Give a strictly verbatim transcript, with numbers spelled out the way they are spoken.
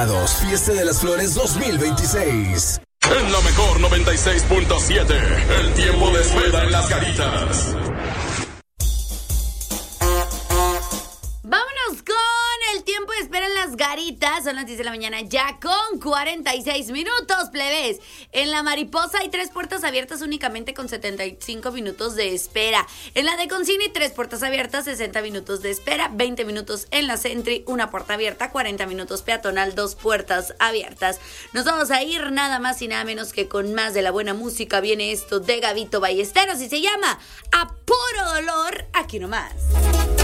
Fiesta de las Flores dos mil veintiséis. En la mejor noventa y seis punto siete, el tiempo de espera en las Garitas. Vámonos con el tiempo de espera en las Garitas. Son las diez de la mañana ya con cuarenta y seis minutos, plebes. En la Mariposa hay tres puertas abiertas únicamente con setenta y cinco minutos de espera. En la de Concini, tres puertas abiertas, sesenta minutos de espera. veinte minutos en la Sentry, una puerta abierta. cuarenta minutos peatonal, dos puertas abiertas. Nos vamos a ir nada más y nada menos que con más de la buena música. Viene esto de Gabito Ballesteros y se llama A Puro Dolor, aquí nomás.